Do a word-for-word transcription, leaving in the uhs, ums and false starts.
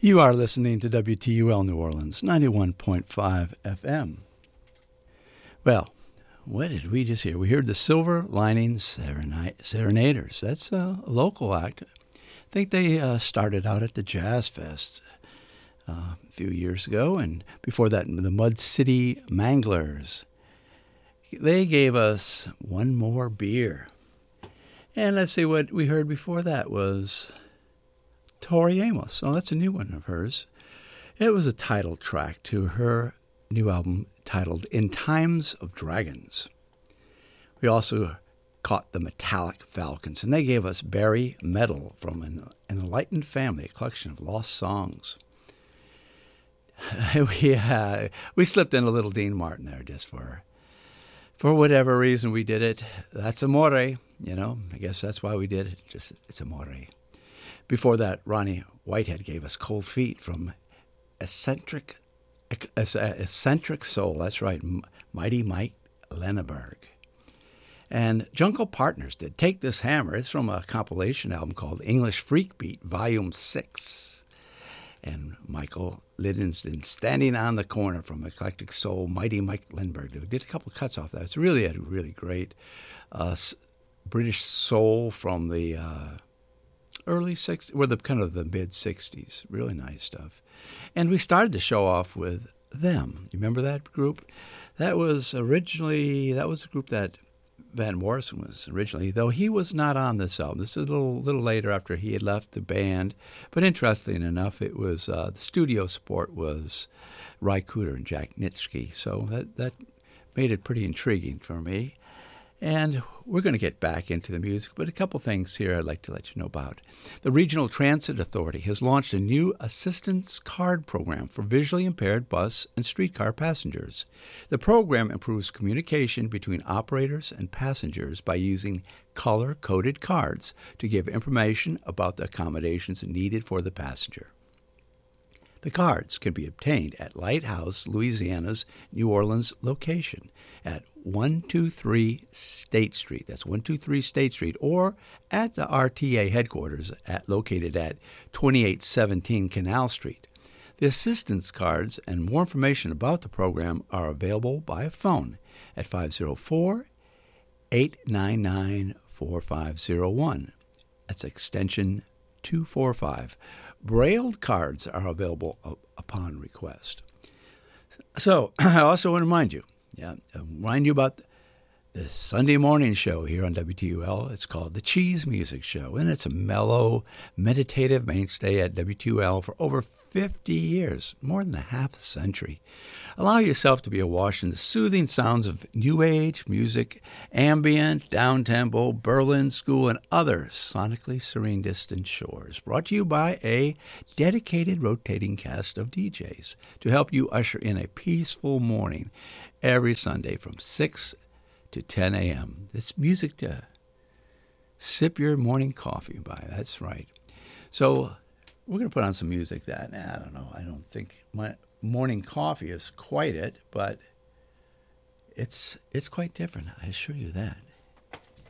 You are listening to W T U L New Orleans, ninety-one point five F M. Well, what did we just hear? We heard the Silver Lining Serenade- Serenaders. That's a local act. I think they uh, started out at the Jazz Fest uh, a few years ago, and before that, the Mud City Manglers. They gave us One More Beer. And let's see, what we heard before that was Tori Amos. Oh, that's a new one of hers. It was a title track to her new album titled In Times of Dragons. We also caught the Metallic Falcons, and they gave us Barry Metal from an, an Enlightened Family, a collection of lost songs. we, uh, we slipped in a little Dean Martin there just for For whatever reason we did it. That's amore, you know. I guess that's why we did it. Just it's amore. Before that, Ronnie Whitehead gave us Cold Feet from Eccentric Eccentric Soul. That's right, Mighty Mike Lenneberg. And Jungle Partners did Take This Hammer. It's from a compilation album called English Freak Beat, Volume six. And Michael Liddenston, Standing on the Corner from Eclectic Soul, Mighty Mike Lindbergh. They did a couple of cuts off that. It's really a really great uh, British soul from the uh, early sixties, or the kind of the mid-sixties. Really nice stuff. And we started the show off with Them. You remember that group? That was originally, that was a group that Van Morrison was originally, though he was not on this album. This is a little little later after he had left the band. But interestingly enough, it was uh, the studio support was Ry Cooder and Jack Nitsky. So that, that made it pretty intriguing for me. And we're going to get back into the music, but a couple things here I'd like to let you know about. The Regional Transit Authority has launched a new assistance card program for visually impaired bus and streetcar passengers. The program improves communication between operators and passengers by using color-coded cards to give information about the accommodations needed for the passenger. The cards can be obtained at Lighthouse, Louisiana's New Orleans location at one two three State Street. That's one two three State Street, or at the R T A headquarters at, located at twenty-eight seventeen Canal Street. The assistance cards and more information about the program are available by phone at five oh four, eight nine nine, four five oh one. That's extension two forty-five. Brailled cards are available upon request. So, I also want to remind you, yeah, remind you about the Sunday morning show here on W T U L. It's called The Cheese Music Show, and it's a mellow, meditative mainstay at W T U L for over fifty years, more than a half a century. Allow yourself to be awash in the soothing sounds of new age music, ambient, down-tempo, Berlin School, and other sonically serene distant shores. Brought to you by a dedicated rotating cast of D Js to help you usher in a peaceful morning every Sunday from six to ten a.m. It's music to sip your morning coffee by. That's right. So we're going to put on some music that, I don't know, I don't think my morning coffee is quite it, but it's it's quite different, I assure you that.